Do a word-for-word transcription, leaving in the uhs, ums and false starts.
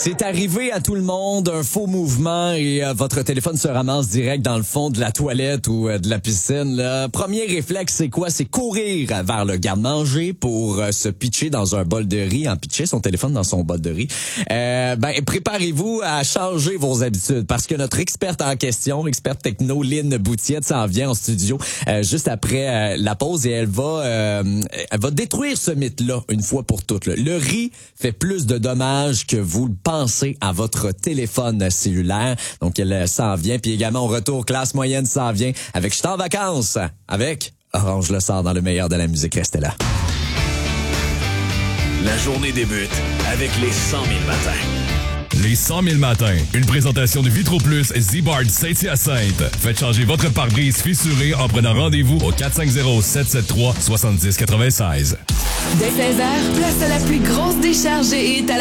C'est arrivé à tout le monde, un faux mouvement et euh, votre téléphone se ramasse direct dans le fond de la toilette ou euh, de la piscine. Le premier réflexe, c'est quoi? C'est courir vers le garde-manger pour euh, se pitcher dans un bol de riz, en pitcher son téléphone dans son bol de riz. Euh, ben, préparez-vous à changer vos habitudes parce que notre experte en question, l'experte techno, Lynn Boutiette, s'en vient en studio euh, juste après euh, la pause et elle va, euh, elle va détruire ce mythe-là une fois pour toutes. Là. Le riz fait plus de dommages que vous le pensez à votre téléphone cellulaire. Donc, elle s'en vient. Puis également, au retour, classe moyenne s'en vient avec « Je suis en vacances » avec Orange Le Sort dans le meilleur de la musique. Restez là. La journée débute avec les cent mille matins. Les cent mille matins. Une présentation de Vitro Plus Z-Bard Saint-Hyacinthe. Faites changer votre pare-brise fissuré en prenant rendez-vous au quatre cinq zéro, sept sept trois, six six neuf six. Dès seize heures, place à la plus grosse décharge et est à la